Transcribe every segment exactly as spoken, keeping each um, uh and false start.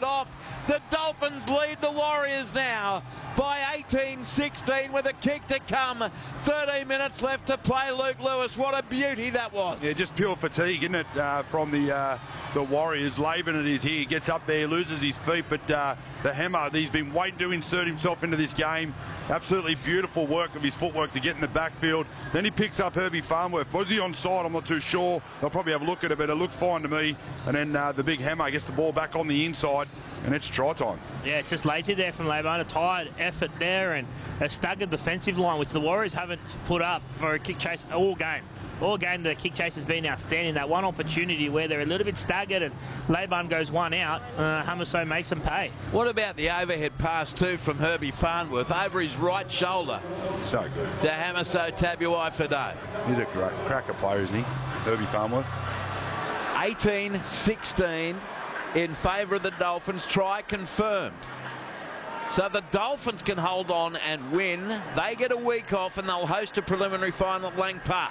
it off. The Dolphins lead the Warriors now by eighteen sixteen with a kick to come. thirteen minutes left to play. Luke Lewis, what a beauty that was. Yeah, just pure fatigue, isn't it, uh, from the uh, the Warriors. Laban it is here. He gets up there, loses his feet, but uh, the hammer, he's been waiting to insert himself into this game. Absolutely beautiful work of his footwork to get in the backfield. Then he picks up Herbie Farnworth. Was he onside? I'm not too sure. They'll probably have a look at it, but it looked fine to me. And then uh, the big hammer gets the ball back on the inside, and it's try time. Yeah, it's just lazy there from Laban. A tired effort there and a staggered defensive line, which the Warriors haven't put up for a kick chase all game. All game, the kick chase has been outstanding. That one opportunity where they're a little bit staggered and Laban goes one out, uh, Hamiso makes them pay. What about the overhead pass too from Herbie Farnworth over his right shoulder? So good. To Hamiso Tabuai-Fidow. He's a great cracker player, isn't he? Herbie Farnworth. eighteen sixteen in favour of the Dolphins. Try confirmed. So the Dolphins can hold on and win. They get a week off and they'll host a preliminary final at Lang Park.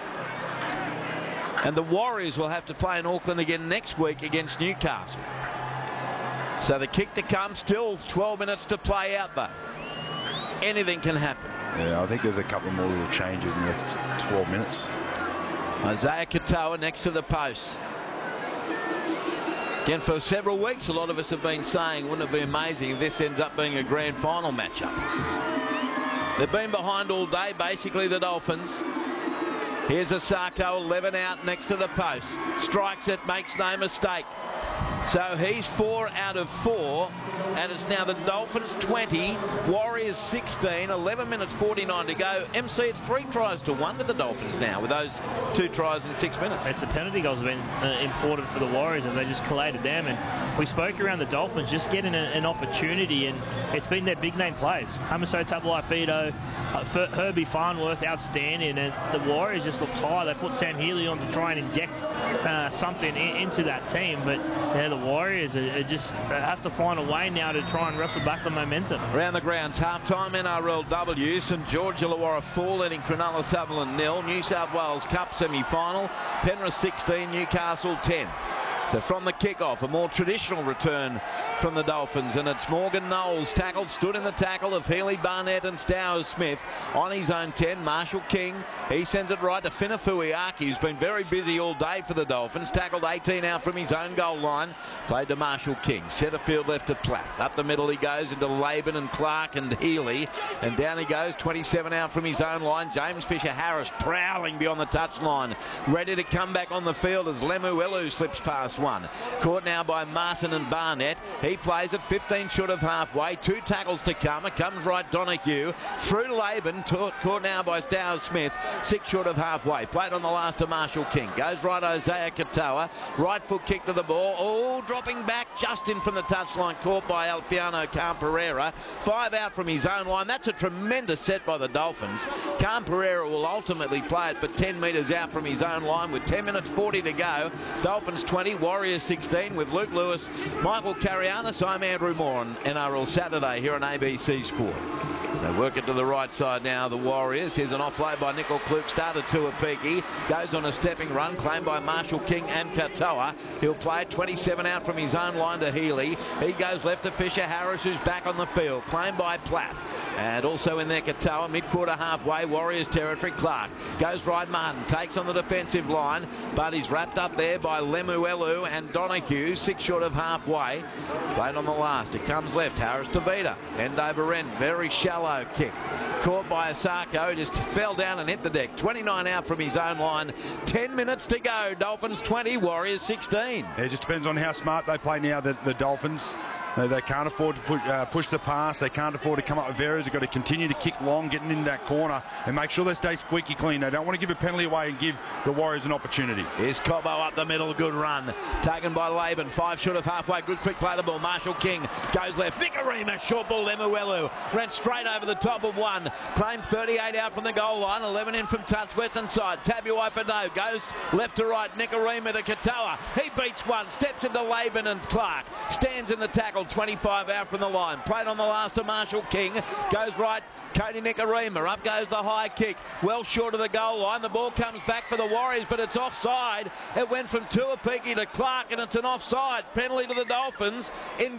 And the Warriors will have to play in Auckland again next week against Newcastle. So the kick to come, still twelve minutes to play out though. Anything can happen. Yeah, I think there's a couple more little changes in the next twelve minutes. Isaiah Katoa next to the post. Again, for several weeks, a lot of us have been saying, wouldn't it be amazing if this ends up being a grand final matchup? They've been behind all day, basically, the Dolphins. Here's Asako, eleven out next to the post. Strikes it, makes no mistake. So he's four out of four, and it's now the Dolphins twenty, Warriors sixteen, eleven minutes forty-nine to go. M C, it's three tries to one to the Dolphins now with those two tries in six minutes. It's the penalty goals have been uh, important for the Warriors, and they just collated them. And we spoke around the Dolphins just getting a, an opportunity, and it's been their big name plays. Hamiso Tabuai-Fidow, uh, Herbie Farnworth, outstanding, and the Warriors just look tired. They put Sam Healy on to try and inject uh, something in, into that team, but yeah, the Warriors are, are just uh, have to find a way now to try and wrestle back the momentum. Around the grounds, half-time N R L W, St George Illawarra four, leading Cronulla Sutherland nil. New South Wales Cup semi-final, Penrith sixteen, Newcastle ten. So from the kick-off, a more traditional return from the Dolphins, and it's Morgan Knowles tackled, stood in the tackle of Healy, Barnett and Stowers Smith on his own ten. Marshall King, he sends it right to Finafuiaki, who's been very busy all day for the Dolphins. Tackled eighteen out from his own goal line, played to Marshall King. Centre field left to Plath. Up the middle he goes into Laban and Clark and Healy, and down he goes, twenty-seven out from his own line. James Fisher-Harris prowling beyond the touchline, ready to come back on the field as Lemuelu slips past one. Caught now by Martin and Barnett. He plays it fifteen short of halfway. Two tackles to come. It comes right Donahue. Through to Laban. Caught now by Stowers Smith. Six short of halfway. Played on the last to Marshall King. Goes right Isaiah Katoa. Right foot kick to the ball. Oh, dropping back just in from the touchline. Caught by Alfiano Khan-Pereira. Five out from his own line. That's a tremendous set by the Dolphins. Khan-Pereira will ultimately play it, but ten metres out from his own line with ten minutes forty to go. Dolphins twenty, Warriors sixteen with Luke Lewis, Michael Carianis. I'm Andrew Moore on N R L Saturday here on A B C Sport. So work it to the right side now, the Warriors. Here's an offload by Nickel Kloop, started Tuapiki. Goes on a stepping run, claimed by Marshall King and Katoa. He'll play twenty-seven out from his own line to Healy. He goes left to Fisher-Harris, who's back on the field. Claimed by Plath. And also in there Katoa, mid-quarter halfway, Warriors territory. Clark goes right, Martin takes on the defensive line, but he's wrapped up there by Lemuelu and Donahue, six short of halfway. Played on the last, it comes left, Harris to Vida. End over end, very shallow kick. Caught by Asako, just fell down and hit the deck. twenty-nine out from his own line. ten minutes to go. Dolphins twenty, Warriors sixteen. Yeah, it just depends on how smart they play now, the, the Dolphins. They, they can't afford to put, uh, push the pass. They can't afford to come up with errors. They've got to continue to kick long, getting into that corner, and make sure they stay squeaky clean. They don't want to give a penalty away and give the Warriors an opportunity. Here's Cobbo up the middle. Good run. Taken by Laban. Five short of halfway. Good quick play the ball. Marshall King goes left. Nicarima, short ball. Lemuelu ran straight over the top of one. Claimed thirty-eight out from the goal line. eleven in from touch. Western side. Tabuai-Fidow goes left to right. Nicarima to Katoa. He beats one. Steps into Laban and Clark. Stands in the tackle. twenty-five out from the line. Played on the last to Marshall King. Goes right. Cody Nicarima. Up goes the high kick. Well short of the goal line. The ball comes back for the Warriors, but it's offside. It went from Tuapiki to Clark, and it's an offside. Penalty to the Dolphins. In